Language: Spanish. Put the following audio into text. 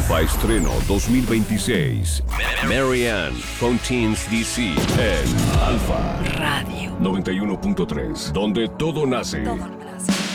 Alfa Estreno 2026. Marianne Fontaine's DC en Alfa Radio 91.3, donde todo nace.